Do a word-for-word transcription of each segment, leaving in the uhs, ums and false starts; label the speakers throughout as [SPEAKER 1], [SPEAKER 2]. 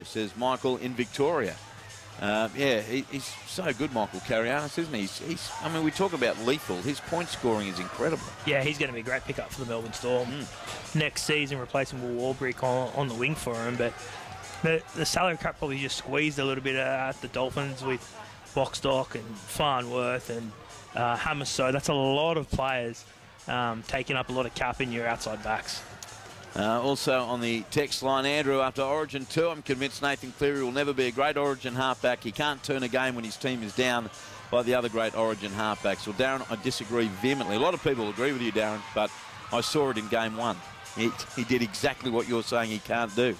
[SPEAKER 1] Says Michael in Victoria. Uh, yeah, he, he's so good, Michael Carianis, isn't he? He's, he's, I mean, we talk about lethal. His point scoring is incredible.
[SPEAKER 2] Yeah, he's going to be a great pickup for the Melbourne Storm mm. next season, replacing Will Warbrick on, on the wing for him. But the, the salary cap probably just squeezed a little bit at the Dolphins with Boxdock and Farnworth and uh, Hamiso. That's a lot of players um, taking up a lot of cap in your outside backs.
[SPEAKER 1] Uh, also on the text line, Andrew, after Origin two, I'm convinced Nathan Cleary will never be a great Origin halfback. He can't turn a game when his team is down by the other great Origin halfbacks. Well, Darren, I disagree vehemently. A lot of people agree with you, Darren, but I saw it in game one. He, he did exactly what you're saying he can't do.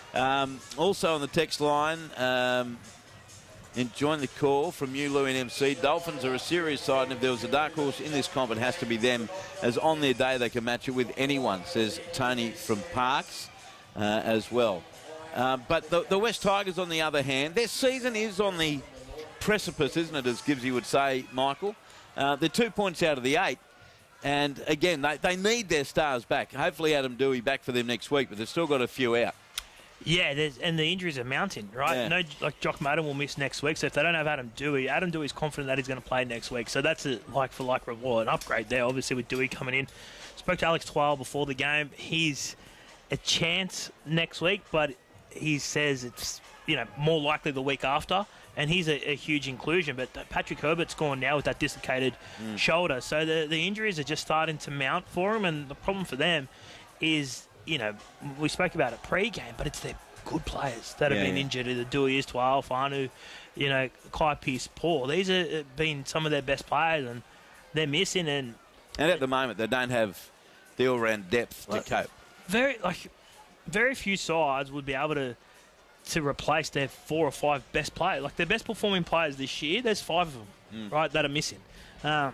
[SPEAKER 1] Um, also on the text line, um, enjoying the call from you, Lou, in M C. Dolphins are a serious side, and if there was a dark horse in this comp, it has to be them, as on their day they can match it with anyone, says Tony from Parks uh, as well. Uh, but the, the West Tigers, on the other hand, their season is on the precipice, isn't it, as Gibbsy would say, Michael? Uh, they're two points out of the eight. And, again, they, they need their stars back. Hopefully Adam Dewey back for them next week, but they've still got a few out.
[SPEAKER 2] Yeah, there's, and the injuries are mounting, right?
[SPEAKER 1] Yeah.
[SPEAKER 2] No, like Jock Madden will miss next week, so if they don't have Adam Dewey, Adam Dewey's confident that he's going to play next week. So that's a like-for-like reward, an upgrade there, obviously, with Dewey coming in. Spoke to Alex Twile before the game. He's a chance next week, but he says it's, you know, more likely the week after, and he's a, a huge inclusion. But Patrick Herbert's gone now with that dislocated mm. shoulder, so the, the injuries are just starting to mount for him, and the problem for them is, you know, we spoke about it pre-game, but it's their good players that have yeah, been yeah. injured. Either Dewey is Twile, Fanu, you know, Kai Pearce, Paul. These have been some of their best players, and they're missing. And
[SPEAKER 1] and at the moment, they don't have the all-round depth
[SPEAKER 2] like,
[SPEAKER 1] to cope.
[SPEAKER 2] Very, like, very few sides would be able to to replace their four or five best players. Like, their best performing players this year, there's five of them, mm. right, that are missing. Um,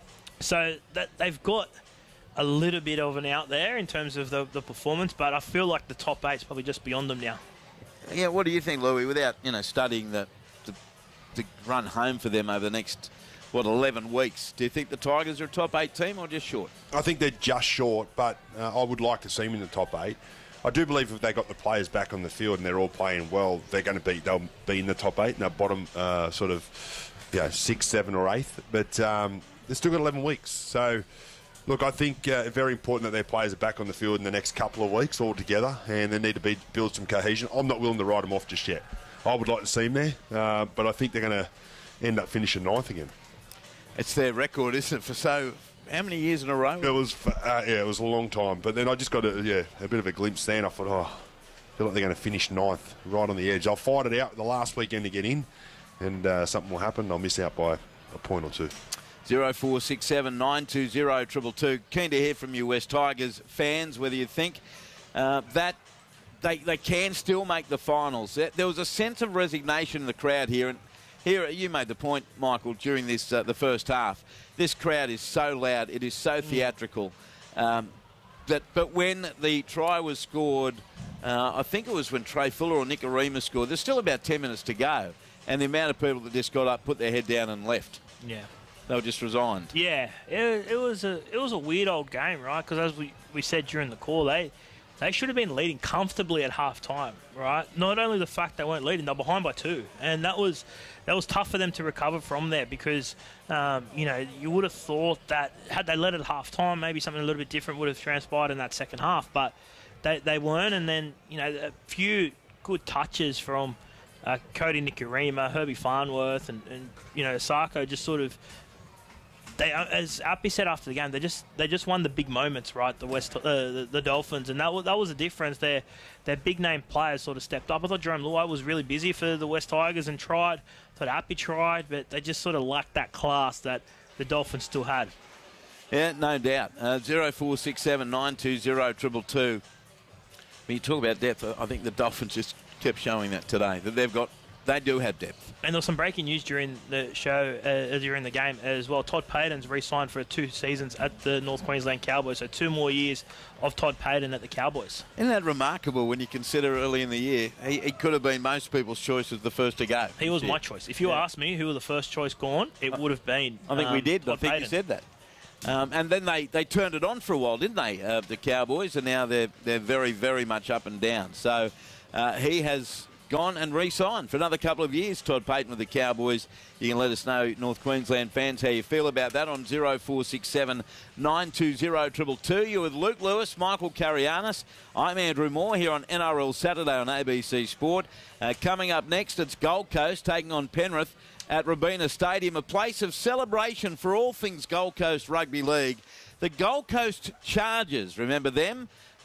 [SPEAKER 2] so that they've got a little bit of an out there in terms of the, the performance, but I feel like the top eight's probably just beyond them now.
[SPEAKER 1] Yeah, what do you think, Louis, without, you know, studying the, the, the run home for them over the next, what, eleven weeks, do you think the Tigers are a top eight team or just short?
[SPEAKER 3] I think they're just short, but uh, I would like to see them in the top eight. I do believe if they got the players back on the field and they're all playing well, they're going to be, they'll be in the top eight, and they'll bottom uh, sort of, you know, sixth, seven or eighth, but um, they've still got eleven weeks, so... Look, I think uh, very important that their players are back on the field in the next couple of weeks all together, and they need to be, build some cohesion. I'm not willing to write them off just yet. I would like to see them there, uh, but I think they're going to end up finishing ninth again.
[SPEAKER 1] It's their record, isn't it, for so... How many years in a row?
[SPEAKER 3] It was, uh, yeah, it was a long time. But then I just got a, yeah, a bit of a glimpse there, and I thought, oh, I feel like they're going to finish ninth, right on the edge. I'll fight it out the last weekend to get in, and uh, something will happen. I'll miss out by a point or two.
[SPEAKER 1] zero four six seven nine two zero two two two. Keen to hear from you, West Tigers fans, whether you think uh, that they, they can still make the finals. There was a sense of resignation in the crowd here, and here you made the point, Michael, during this uh, the first half. This crowd is so loud, it is so theatrical. Um, that, but when the try was scored, uh, I think it was when Trey Fuller or Nick Arima scored, there's still about ten minutes to go, and the amount of people that just got up, put their head down and left.
[SPEAKER 2] Yeah.
[SPEAKER 1] They were just resigned.
[SPEAKER 2] Yeah, it, it was a it was a weird old game, right? Because as we, we said during the call, they they should have been leading comfortably at half time, right? Not only the fact they weren't leading, they're behind by two, and that was that was tough for them to recover from there because um, you know, you would have thought that had they led at half time, maybe something a little bit different would have transpired in that second half, but they they weren't, and then you know a few good touches from uh, Cody Nikorima, Herbie Farnworth, and, and you know Sarko just sort of. They, as Appy said after the game, they just they just won the big moments, right? The West, uh, the, the Dolphins, and that was that was the difference. Their their big name players sort of stepped up. I thought Jerome Luai was really busy for the West Tigers and tried. I thought Appy tried, but they just sort of lacked that class that the Dolphins still had.
[SPEAKER 1] Yeah, no doubt. Uh, zero four six seven nine two zero two two two. When you talk about depth, I think the Dolphins just kept showing that today that they've got. They do have depth.
[SPEAKER 2] And there was some breaking news during the show, uh, during the game as well. Todd Payten's re-signed for two seasons at the North Queensland Cowboys, so two more years of Todd Payten at the Cowboys.
[SPEAKER 1] Isn't that remarkable when you consider early in the year, he, he could have been most people's choice as the first to go.
[SPEAKER 2] He was
[SPEAKER 1] yeah.
[SPEAKER 2] my choice. If you yeah. asked me who was the first choice gone, it would have been
[SPEAKER 1] I think
[SPEAKER 2] um,
[SPEAKER 1] we did.
[SPEAKER 2] Todd
[SPEAKER 1] I think
[SPEAKER 2] Payten.
[SPEAKER 1] you said that. Um, and then they, they turned it on for a while, didn't they, uh, the Cowboys, and now they're, they're very, very much up and down. So uh, he has gone and re-signed for another couple of years. Todd Payton with the Cowboys. You can let us know, North Queensland fans, how you feel about that on oh four six seven, nine two oh, two two two. You're with Luke Lewis, Michael Carianis. I'm Andrew Moore here on N R L Saturday on A B C Sport. Uh, coming up next, it's Gold Coast taking on Penrith at Robina Stadium, a place of celebration for all things Gold Coast Rugby League. The Gold Coast Chargers, remember them?